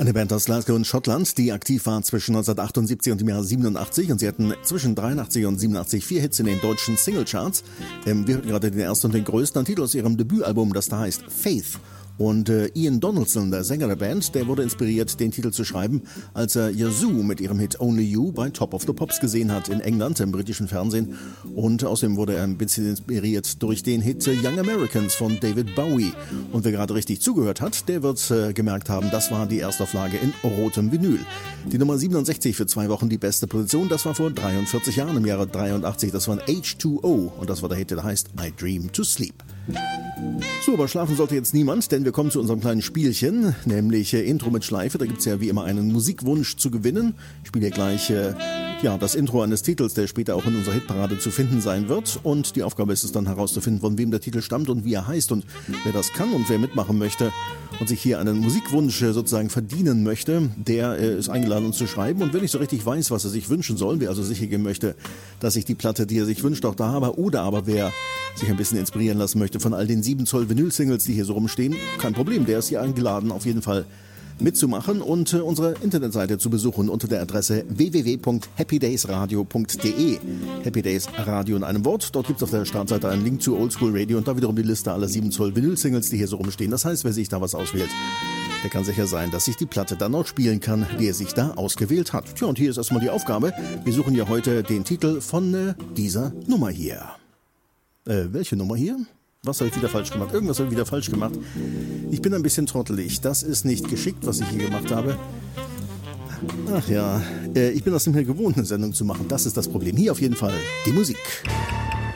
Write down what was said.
Eine Band aus Glasgow in Schottland, die aktiv war zwischen 1978 und dem Jahr 87 und sie hatten zwischen 83 und 87 4 Hits in den deutschen Singlecharts. Wir hörten gerade den ersten und den größten Titel aus ihrem Debütalbum, das da heißt Faith. Und Ian Donaldson, der Sänger der Band, der wurde inspiriert, den Titel zu schreiben, als er Yazoo mit ihrem Hit Only You bei Top of the Pops gesehen hat in England, im britischen Fernsehen. Und außerdem wurde er ein bisschen inspiriert durch den Hit Young Americans von David Bowie. Und wer gerade richtig zugehört hat, der wird gemerkt haben, das war die Erstauflage in rotem Vinyl. Die Nummer 67 für 2 Wochen die beste Position, das war vor 43 Jahren, im Jahre 83. Das war ein H2O und das war der Hit, der heißt I Dream to Sleep. So, aber schlafen sollte jetzt niemand, denn wir kommen zu unserem kleinen Spielchen, nämlich Intro mit Schleife. Da gibt es ja wie immer einen Musikwunsch zu gewinnen. Ich spiele hier gleich das Intro eines Titels, der später auch in unserer Hitparade zu finden sein wird. Und die Aufgabe ist es dann herauszufinden, von wem der Titel stammt und wie er heißt. Und wer das kann und wer mitmachen möchte und sich hier einen Musikwunsch sozusagen verdienen möchte, der ist eingeladen, uns zu schreiben. Und wenn ich so richtig weiß, was er sich wünschen soll, wer also sicher gehen möchte, dass ich die Platte, die er sich wünscht, auch da habe, oder aber wer sich ein bisschen inspirieren lassen möchte von all den 7 Zoll Vinyl-Singles, die hier so rumstehen, kein Problem, der ist hier eingeladen, auf jeden Fall mitzumachen und unsere Internetseite zu besuchen unter der Adresse www.happydaysradio.de. Happy Days Radio in einem Wort. Dort gibt es auf der Startseite einen Link zu Oldschool Radio und da wiederum die Liste aller 7 Zoll Vinyl-Singles, die hier so rumstehen. Das heißt, wer sich da was auswählt, der kann sicher sein, dass sich die Platte dann auch spielen kann, die er sich da ausgewählt hat. Tja, und hier ist erstmal die Aufgabe. Wir suchen ja heute den Titel von dieser Nummer hier. Welche Nummer hier? Was habe ich wieder falsch gemacht? Irgendwas habe ich wieder falsch gemacht. Ich bin ein bisschen trottelig. Das ist nicht geschickt, was ich hier gemacht habe. Ach ja, ich bin das nicht mehr gewohnt, eine Sendung zu machen. Das ist das Problem. Hier auf jeden Fall die Musik.